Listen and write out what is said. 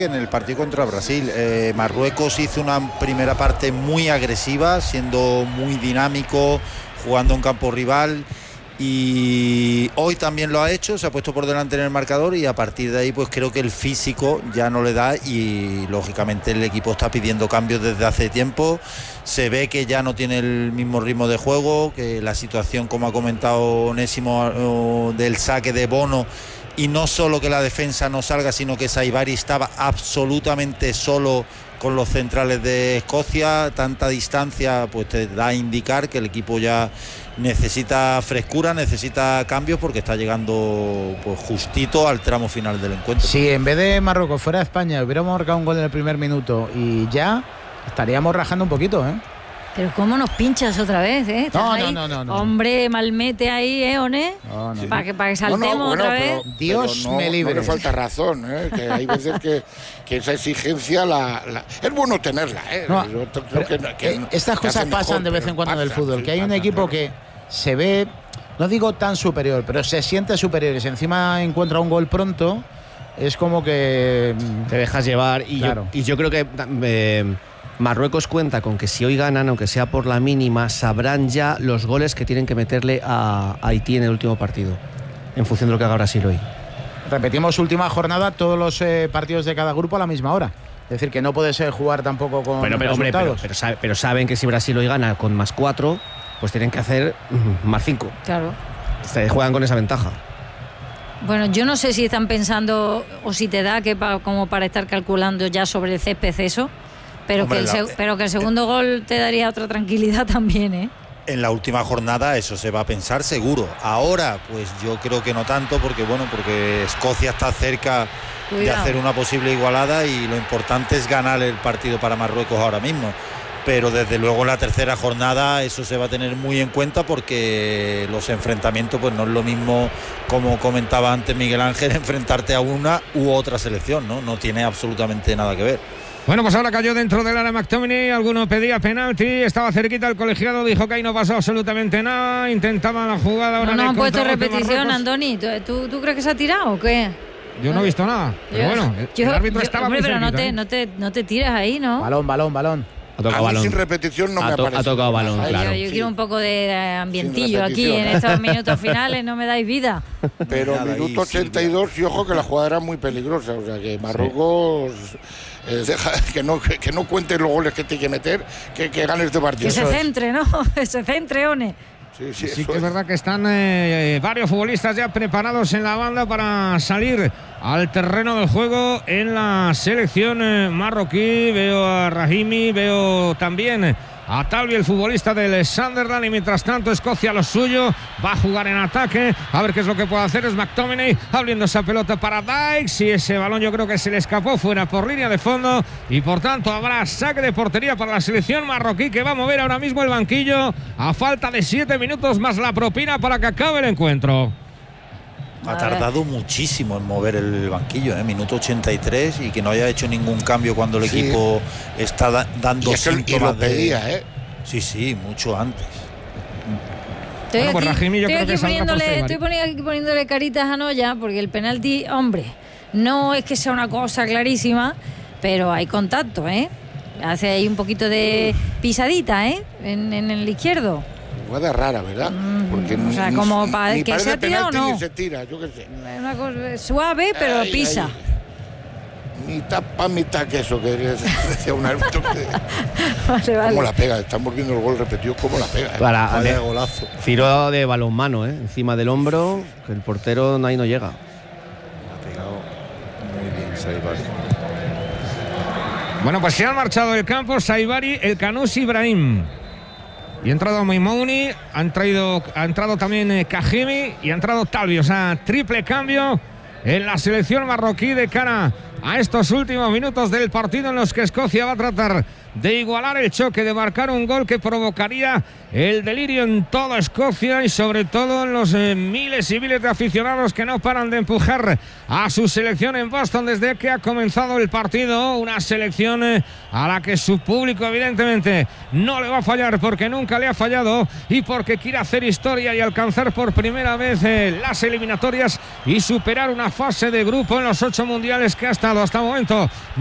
En el partido contra Brasil, Marruecos hizo una primera parte muy agresiva, siendo muy dinámico, jugando en campo rival, y hoy también lo ha hecho, se ha puesto por delante en el marcador, y a partir de ahí pues creo que el físico ya no le da, y lógicamente el equipo está pidiendo cambios desde hace tiempo. Se ve que ya no tiene el mismo ritmo de juego, que la situación, como ha comentado Onésimo, del saque de Bono, y no solo que la defensa no salga, sino que Saibari estaba absolutamente solo con los centrales de Escocia. Tanta distancia pues te da a indicar que el equipo ya necesita frescura, necesita cambios, porque está llegando pues justito al tramo final del encuentro. Si en vez de Marruecos fuera España hubiéramos marcado un gol en el primer minuto y ya estaríamos rajando un poquito, ¿eh? Pero cómo nos pinchas otra vez, ¿eh? No. Hombre, malmete ahí, One. No. Para que saltemos otra vez. Dios me libre. No le falta razón, ¿eh? Que hay veces que esa exigencia es bueno tenerla, ¿eh? Estas cosas pasan de vez en cuando en el fútbol. Que hay un equipo que se ve, no digo tan superior, pero se siente superior, y si encima encuentra un gol pronto, es como que te dejas llevar. Y claro. Yo creo que Marruecos cuenta con que si hoy ganan, aunque sea por la mínima, sabrán ya los goles que tienen que meterle a Haití en el último partido, en función de lo que haga Brasil hoy. Repetimos última jornada, todos los partidos de cada grupo a la misma hora. Es decir, que no puede ser jugar tampoco con resultados. Pero saben que si Brasil hoy gana con +4, pues tienen que hacer +5. Claro. Juegan con esa ventaja. Bueno, yo no sé si están pensando o si te da como para estar calculando ya sobre el césped eso. Pero, hombre, pero que el segundo gol te daría otra tranquilidad también, ¿eh? En la última jornada eso se va a pensar seguro. Ahora, pues yo creo que no tanto, porque Escocia está cerca de hacer una posible igualada, y lo importante es ganar el partido para Marruecos ahora mismo. Pero desde luego en la tercera jornada eso se va a tener muy en cuenta, porque los enfrentamientos pues no es lo mismo, como comentaba antes Miguel Ángel, enfrentarte a una u otra selección, no tiene absolutamente nada que ver. Bueno, pues ahora cayó dentro del área McTominay, alguno pedía penalti, estaba cerquita el colegiado, dijo que ahí no pasó absolutamente nada, intentaba la jugada. Ahora no han puesto repetición, Andoni. ¿Tú crees que se ha tirado o qué? Yo no he visto nada, pero bueno, el árbitro estaba muy pero cerquita, no te tiras ahí, ¿no? Balón. Ha tocado balón. Sin repetición no me aparece. Ha tocado balón, claro. Yo quiero un poco de ambientillo aquí en estos minutos finales, no me dais vida. Pero minuto 82, y ojo que la jugada era muy peligrosa, o sea que Marruecos deja que no cuentes los goles que tiene que meter, que gane este partido. Que se centre, ¿no? Que se centre, One. Sí que es verdad que están varios futbolistas ya preparados en la banda para salir al terreno del juego en la selección marroquí. Veo a Rahimi, veo también a Talvi, el futbolista del Sunderland, y mientras tanto Escocia lo suyo, va a jugar en ataque, a ver qué es lo que puede hacer. Es McTominay abriendo esa pelota para Dykes, y ese balón yo creo que se le escapó fuera por línea de fondo, y por tanto habrá saque de portería para la selección marroquí, que va a mover ahora mismo el banquillo a falta de 7 minutos más la propina para que acabe el encuentro. Ha tardado muchísimo en mover el banquillo, minuto 83, y que no haya hecho ningún cambio cuando el equipo está dando síntomas de... Sí, mucho antes. Estoy poniéndole caritas a Noya, porque el penalti, hombre, no es que sea una cosa clarísima, pero hay contacto, hace ahí un poquito de pisadita, en el izquierdo. Jugada rara, ¿verdad? Porque como para que se ha tirado o no. Se tira, yo qué sé. Una cosa suave, pero pisa. Mitad queso, que decía un árbitro. Vale. ¿Cómo la pega? Estamos viendo el gol repetido, ¿cómo la pega? Vaya golazo. Tiro de balonmano, encima del hombro, que el portero ahí no llega. Ha pegado muy bien Saibari. Bueno, pues se han marchado del campo Saibari, el Canusi, Ibrahim. Y ha entrado Maimouni, ha entrado también Kahimi, y ha entrado Talvi. O sea, triple cambio en la selección marroquí de cara a estos últimos minutos del partido, en los que Escocia va a tratar de igualar el choque, de marcar un gol que provocaría el delirio en toda Escocia, y sobre todo en los miles y miles de aficionados que no paran de empujar a su selección en Boston desde que ha comenzado el partido. Una selección a la que su público evidentemente no le va a fallar, porque nunca le ha fallado, y porque quiere hacer historia y alcanzar por primera vez las eliminatorias y superar una fase de grupo en los 8 mundiales que hasta disputado hasta el momento.